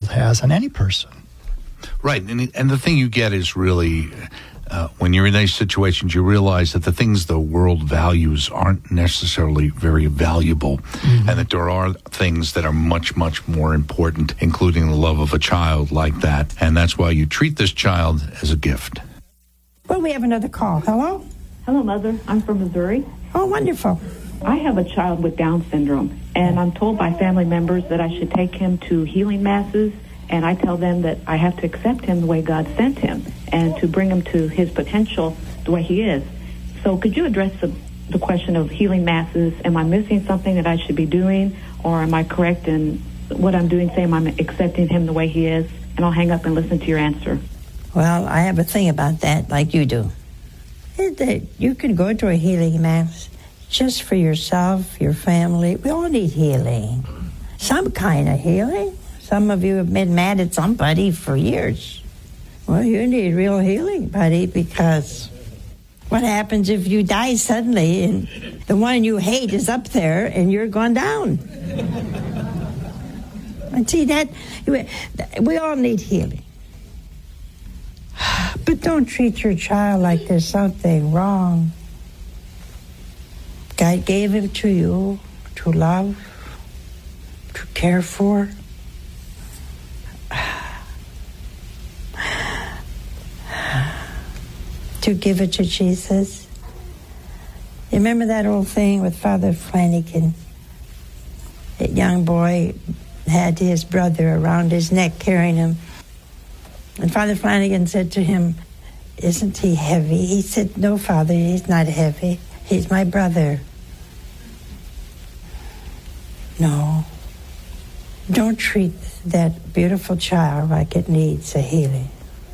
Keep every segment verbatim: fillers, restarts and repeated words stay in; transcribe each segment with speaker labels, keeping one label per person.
Speaker 1: has on any person.
Speaker 2: Right, and and the thing you get is really, uh, when you're in these situations, you realize that the things the world values aren't necessarily very valuable, mm-hmm. and that there are things that are much, much more important, including the love of a child like that. And that's why you treat this child as a gift.
Speaker 3: Well, we have another call. Hello?
Speaker 4: Hello, Mother. I'm from Missouri.
Speaker 3: Oh, wonderful.
Speaker 4: I have a child with Down syndrome, and I'm told by family members that I should take him to healing masses, and I tell them that I have to accept him the way God sent him and to bring him to his potential the way he is. So could you address the, the question of healing masses? Am I missing something that I should be doing, or am I correct in what I'm doing, saying I'm accepting him the way he is? And I'll hang up and listen to your answer.
Speaker 3: Well, I have a thing about that, like you do. That you can go to a healing mass just for yourself, your family. We all need healing. Some kind of healing. Some of you have been mad at somebody for years. Well, you need real healing, buddy, because what happens if you die suddenly and the one you hate is up there and you're gone down? And see, that we all need healing. But don't treat your child like there's something wrong. God gave him to you to love, to care for. To give it to Jesus. You remember that old thing with Father Flanagan? That young boy had his brother around his neck carrying him. And Father Flanagan said to him, "Isn't he heavy?" He said, "No, Father, he's not heavy. He's my brother." No. Don't treat that beautiful child like it needs a healing.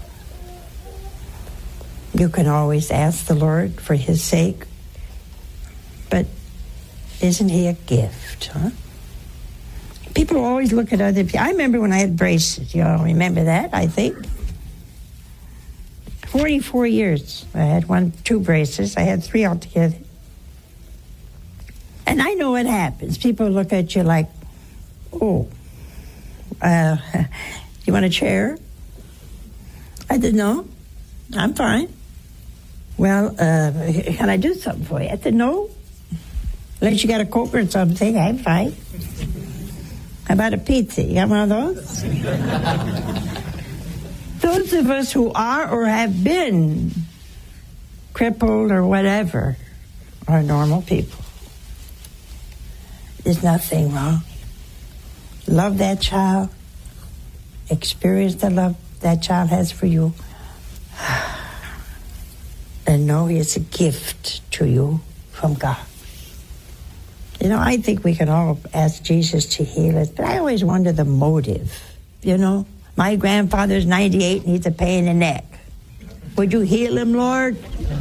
Speaker 3: You can always ask the Lord for his sake, but isn't he a gift, huh? People always look at other people. I remember when I had braces. You all remember that, I think. forty-four years. I had one, two braces. I had three altogether. And I know what happens. People look at you like, oh, uh, you want a chair? I said, no, I'm fine. Well, uh, can I do something for you? I said, no. Unless you got a Coke or something, I'm fine. How about a pizza? You got one of those? Those of us who are or have been crippled or whatever are normal people. There's nothing wrong. Love that child. Experience the love that child has for you. And know it's a gift to you from God. You know, I think we can all ask Jesus to heal us, but I always wonder the motive. You know, my grandfather's ninety-eight and he's a pain in the neck. Would you heal him, Lord?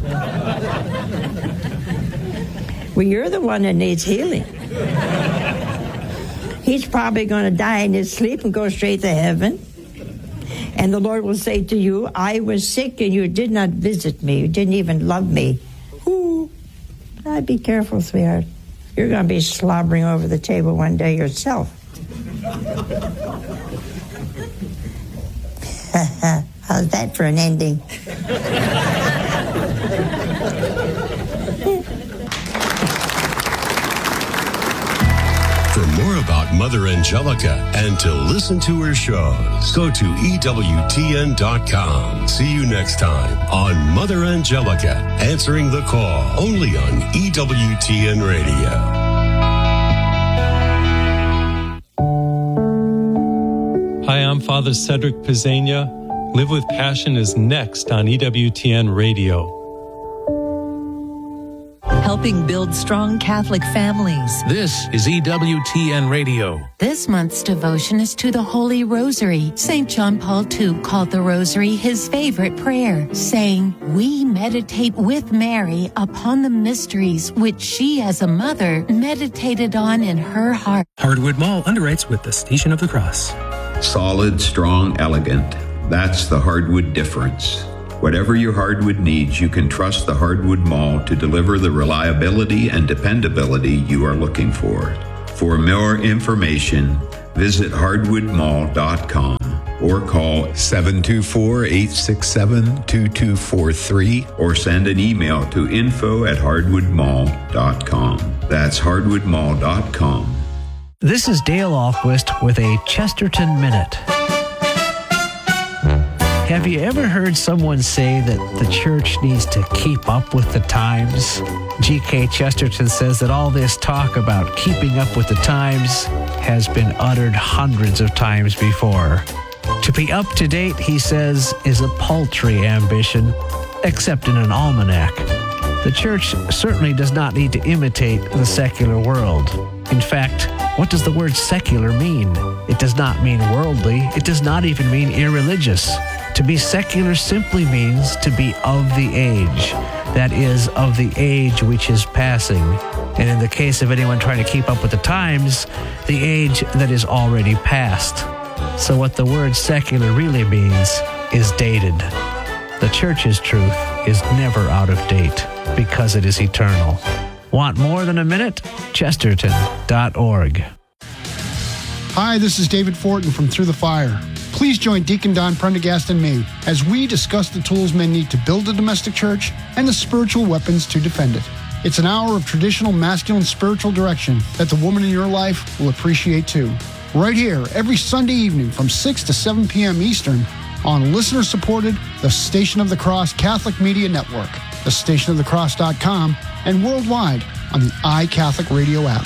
Speaker 3: Well, you're the one that needs healing. He's probably going to die in his sleep and go straight to heaven. And the Lord will say to you, I was sick and you did not visit me. You didn't even love me. Ooh, I'd be careful, sweetheart. You're going to be slobbering over the table one day yourself. How's that for an ending?
Speaker 5: For more about Mother Angelica and to listen to her shows, go to E W T N dot com. See you next time on Mother Angelica, answering the call only on E W T N Radio.
Speaker 6: Hi, I'm Father Cedric Pizzania. Live with Passion is next on E W T N Radio.
Speaker 7: Helping build strong Catholic families.
Speaker 8: This is E W T N Radio.
Speaker 7: This month's devotion is to the Holy Rosary. Saint John Paul the Second called the Rosary his favorite prayer, saying, "We meditate with Mary upon the mysteries which she as a mother meditated on in her heart."
Speaker 9: Hardwood Mall underwrites with the Station of the Cross.
Speaker 10: Solid, strong, elegant. That's the Hardwood difference. Whatever your hardwood needs, you can trust the Hardwood Mall to deliver the reliability and dependability you are looking for. For more information, visit hardwood mall dot com. or call seven two four, eight six seven, two two four three or send an email to info at hardwood mall dot com. That's hardwood mall dot com.
Speaker 1: This is Dale Ahlquist with a Chesterton Minute. Have you ever heard someone say that the church needs to keep up with the times? G K Chesterton says that all this talk about keeping up with the times has been uttered hundreds of times before. To be up to date, he says, is a paltry ambition, except in an almanac. The church certainly does not need to imitate the secular world. In fact, what does the word secular mean? It does not mean worldly. It does not even mean irreligious. To be secular simply means to be of the age. That is, of the age which is passing. And in the case of anyone trying to keep up with the times, the age that is already past. So what the word secular really means is dated. The church's truth is never out of date because it is eternal. Want more than a minute? Chesterton dot org.
Speaker 11: Hi, this is David Fortin from Through the Fire. Please join Deacon Don Prendergast and me as we discuss the tools men need to build a domestic church and the spiritual weapons to defend it. It's an hour of traditional masculine spiritual direction that the woman in your life will appreciate too. Right here, every Sunday evening from six to seven p.m. Eastern on listener-supported The Station of the Cross Catholic Media Network, the station of the cross dot com, and worldwide on the iCatholic Radio app.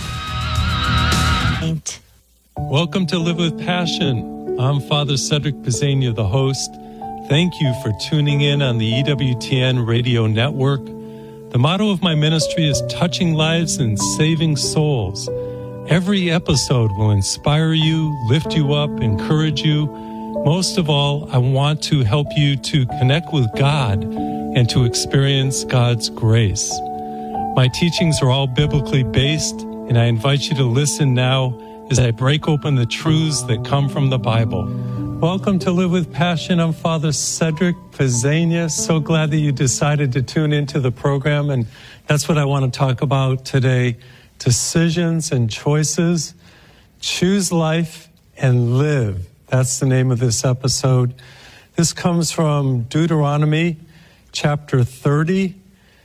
Speaker 6: Welcome to Live with Passion. I'm Father Cedric Pizzania, the host. Thank you for tuning in on the E W T N Radio Network. The motto of my ministry is touching lives and saving souls. Every episode will inspire you, lift you up, encourage you. Most of all, I want to help you to connect with God and to experience God's grace. My teachings are all biblically based, and I invite you to listen now as I break open the truths that come from the Bible. Welcome to Live with Passion. I'm Father Cedric Pizzania. So glad that you decided to tune into the program, and that's what I want to talk about today. Decisions and choices. Choose life and live. That's the name of this episode. This comes from Deuteronomy chapter thirty.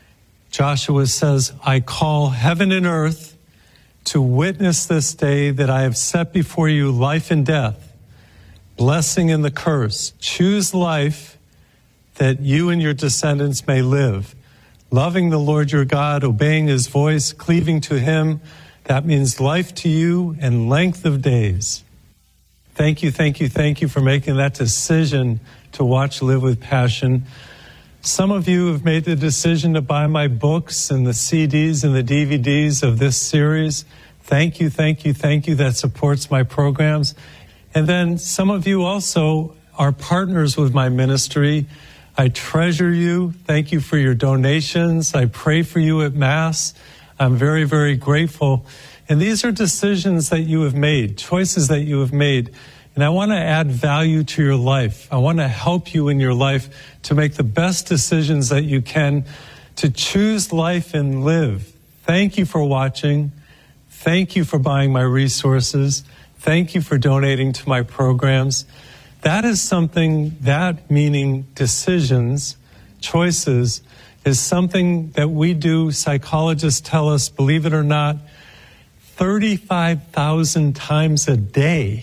Speaker 6: Joshua says, I call heaven and earth to witness this day that I have set before you life and death, blessing and the curse. Choose life that you and your descendants may live. Loving the Lord your God, obeying his voice, cleaving to him. That means life to you and length of days. Thank you, thank you, thank you for making that decision to watch Live with Passion. Some of you have made the decision to buy my books and the C Ds and the D V Ds of this series. Thank you, thank you, thank you. That supports my programs. And then some of you also are partners with my ministry. I treasure you. Thank you for your donations. I pray for you at Mass. I'm very, very grateful. And these are decisions that you have made, choices that you have made. And I want to add value to your life. I want to help you in your life to make the best decisions that you can to choose life and live. Thank you for watching. Thank you for buying my resources. Thank you for donating to my programs. That is something, that meaning decisions, choices, is something that we do, psychologists tell us, believe it or not, thirty-five thousand times a day.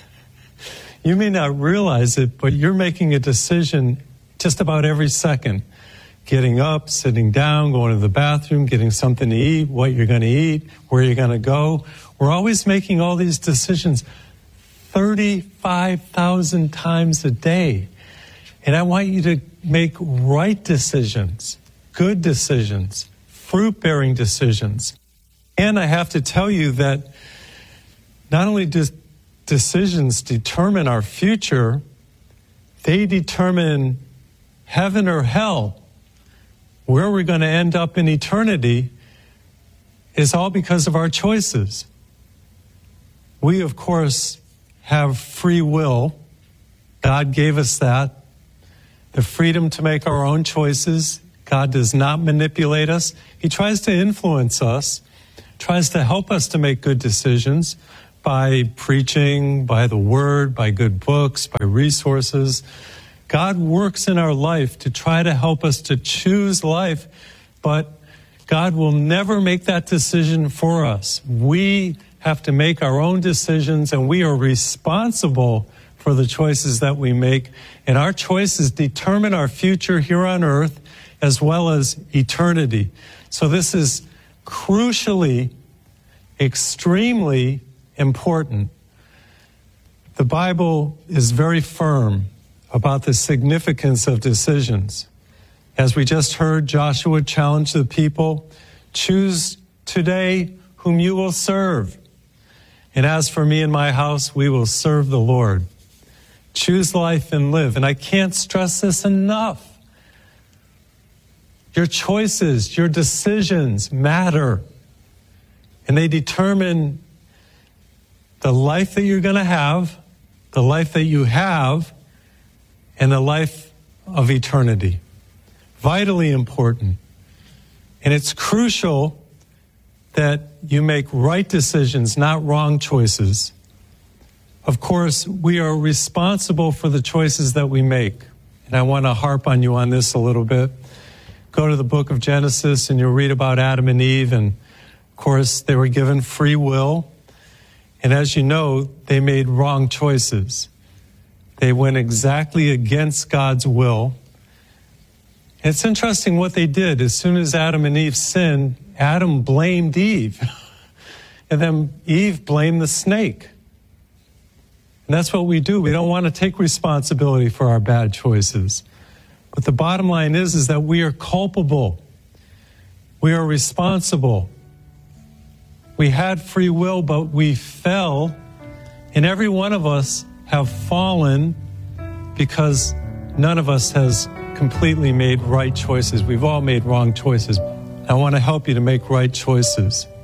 Speaker 6: You may not realize it, but you're making a decision just about every second. Getting up, sitting down, going to the bathroom, getting something to eat, what you're going to eat, where you're going to go. We're always making all these decisions thirty-five thousand times a day. And I want you to make right decisions, good decisions, fruit-bearing decisions. And I have to tell you that not only does decisions determine our future, they determine heaven or hell. Where we're going to end up in eternity is all because of our choices. We, of course, have free will. God gave us that. The freedom to make our own choices. God does not manipulate us. He tries to influence us, tries to help us to make good decisions, by preaching, by the word, by good books, by resources. God works in our life to try to help us to choose life, but God will never make that decision for us. We have to make our own decisions, and we are responsible for the choices that we make. And our choices determine our future here on earth as well as eternity. So this is crucially, extremely important. The Bible is very firm about the significance of decisions. As we just heard, Joshua challenged the people, choose today whom you will serve. And as for me and my house, we will serve the Lord. Choose life and live. And I can't stress this enough. Your choices, your decisions matter. And they determine the life that you're going to have, the life that you have, and the life of eternity. Vitally important. And it's crucial that you make right decisions, not wrong choices. Of course, we are responsible for the choices that we make. And I want to harp on you on this a little bit. Go to the book of Genesis and you'll read about Adam and Eve. And of course, they were given free will. And as you know, they made wrong choices. They went exactly against God's will. It's interesting what they did. As soon as Adam and Eve sinned, Adam blamed Eve. And then Eve blamed the snake. And that's what we do. We don't want to take responsibility for our bad choices. But the bottom line is, is that we are culpable. We are responsible. We had free will, but we fell. And every one of us have fallen because none of us has completely made right choices. We've all made wrong choices. I want to help you to make right choices.